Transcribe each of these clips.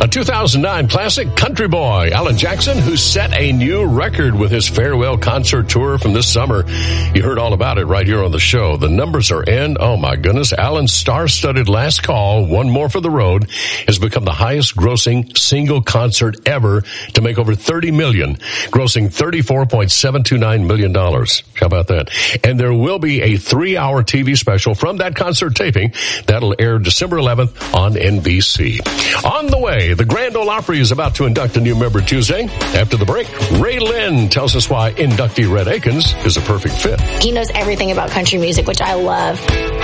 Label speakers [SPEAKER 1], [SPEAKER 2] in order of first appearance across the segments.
[SPEAKER 1] A 2009 classic, Country Boy, Alan Jackson, who set a new record with his farewell concert tour from this summer. You heard all about it right here on the show. The numbers are in. Oh my goodness. Alan's star-studded Last Call, One More for the Road, has become the highest grossing single concert ever to make over $30 million, grossing $34.729 million. How about that? And there will be a 3-hour TV special from that concert taping that'll air December 11th on NBC. On the way, the Grand Ole Opry is about to induct a new member Tuesday. After the break, Ray Lynn tells us why inductee Rhett Akins is a perfect fit.
[SPEAKER 2] He knows everything about country music, which I love.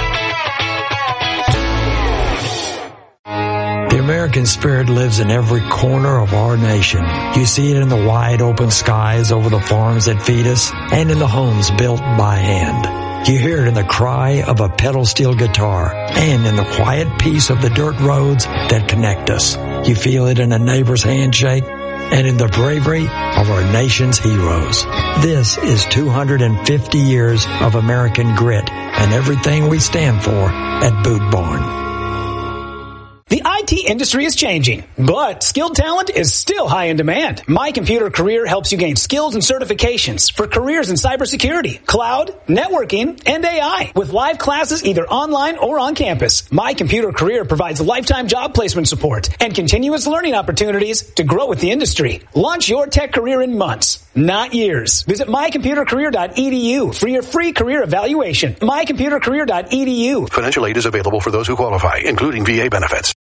[SPEAKER 3] The American spirit lives in every corner of our nation. You see it in the wide open skies over the farms that feed us and in the homes built by hand. You hear it in the cry of a pedal steel guitar and in the quiet peace of the dirt roads that connect us. You feel it in a neighbor's handshake and in the bravery of our nation's heroes. This is 250 years of American grit and everything we stand for at Boot Barn.
[SPEAKER 4] The IT industry is changing, but skilled talent is still high in demand. My Computer Career helps you gain skills and certifications for careers in cybersecurity, cloud, networking, and AI. With live classes either online or on campus, My Computer Career provides lifetime job placement support and continuous learning opportunities to grow with the industry. Launch your tech career in months, not years. Visit mycomputercareer.edu for your free career evaluation. mycomputercareer.edu.
[SPEAKER 5] Financial aid is available for those who qualify, including VA benefits.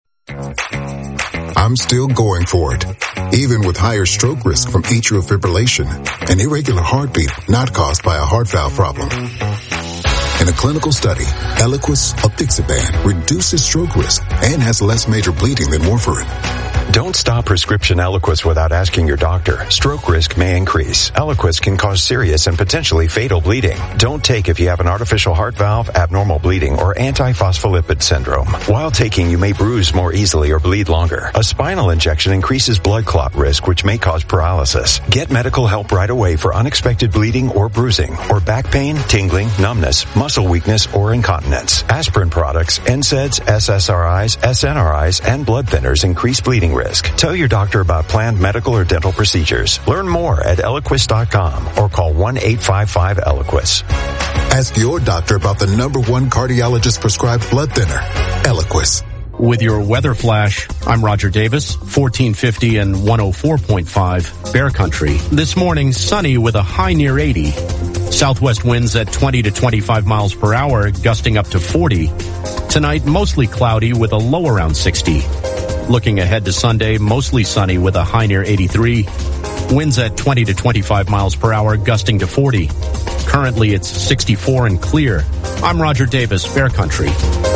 [SPEAKER 6] I'm still going for it, even with higher stroke risk from atrial fibrillation and irregular heartbeat not caused by a heart valve problem. In a clinical study, Eliquis apixaban reduces stroke risk and has less major bleeding than warfarin.
[SPEAKER 7] Don't stop prescription Eliquis without asking your doctor. Stroke risk may increase. Eliquis can cause serious and potentially fatal bleeding. Don't take if you have an artificial heart valve, abnormal bleeding, or antiphospholipid syndrome. While taking, you may bruise more easily or bleed longer. A spinal injection increases blood clot risk, which may cause paralysis. Get medical help right away for unexpected bleeding or bruising, or back pain, tingling, numbness, muscle weakness, or incontinence. Aspirin products, NSAIDs, SSRIs, SNRIs, and blood thinners increase bleeding risk. Tell your doctor about planned medical or dental procedures. Learn more at Eliquis.com or call 1-855-ELIQUIS.
[SPEAKER 6] Ask your doctor about the #1 cardiologist prescribed blood thinner, Eliquis.
[SPEAKER 8] With your weather flash, I'm Roger Davis, 1450 and 104.5 Bear Country. This morning, sunny with a high near 80. Southwest winds at 20 to 25 miles per hour, gusting up to 40. Tonight, mostly cloudy with a low around 60. Looking ahead to Sunday, mostly sunny with a high near 83. Winds at 20 to 25 miles per hour, gusting to 40. Currently, it's 64 and clear. I'm Roger Davis, Bear Country.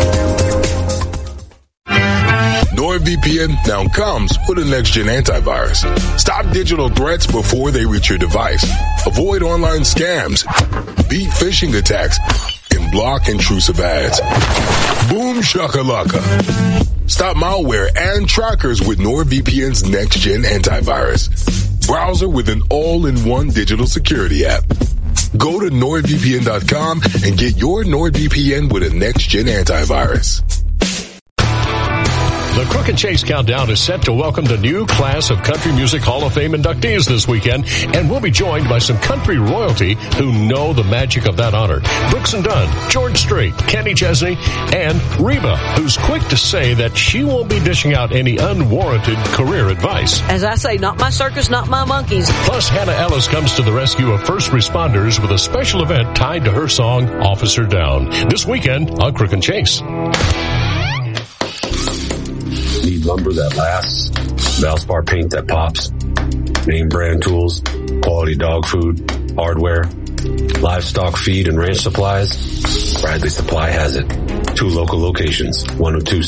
[SPEAKER 9] NordVPN now comes with a next-gen antivirus. Stop digital threats before they reach your device. Avoid online scams. Beat phishing attacks. And block intrusive ads. Boom shakalaka. Stop malware and trackers with NordVPN's next-gen antivirus. Browser with an all-in-one digital security app. Go to NordVPN.com and get your NordVPN with a next-gen antivirus.
[SPEAKER 1] The Crook and Chase Countdown is set to welcome the new class of Country Music Hall of Fame inductees this weekend, and we'll be joined by some country royalty who know the magic of that honor. Brooks and Dunn, George Strait, Kenny Chesney, and Reba, who's quick to say that she won't be dishing out any unwarranted career advice.
[SPEAKER 10] As I say, not my circus, not my monkeys.
[SPEAKER 1] Plus, Hannah Ellis comes to the rescue of first responders with a special event tied to her song, Officer Down. This weekend on Crook and Chase.
[SPEAKER 11] Need lumber that lasts, Valspar paint that pops, name brand tools, quality dog food, hardware, livestock feed and ranch supplies. Bradley Supply has it. 2 local locations, 102